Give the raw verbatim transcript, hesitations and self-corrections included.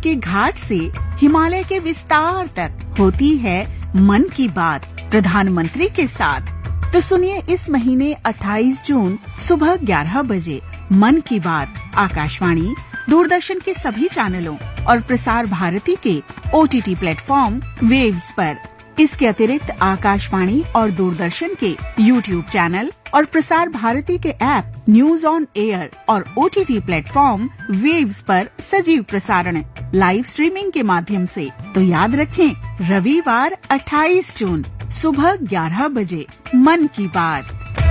के घाट से हिमालय के विस्तार तक होती है मन की बात प्रधानमंत्री के साथ। तो सुनिए इस महीने अट्ठाईस जून सुबह ग्यारह बजे मन की बात आकाशवाणी, दूरदर्शन के सभी चैनलों और प्रसार भारती के ओटीटी प्लेटफॉर्म वेव्स पर। इसके अतिरिक्त आकाशवाणी और दूरदर्शन के यूट्यूब चैनल और प्रसार भारती के ऐप न्यूज ऑन एयर और ओटीटी प्लेटफॉर्म वेव्स पर सजीव प्रसारण लाइव स्ट्रीमिंग के माध्यम से। तो याद रखें, रविवार अट्ठाईस जून सुबह ग्यारह बजे मन की बात।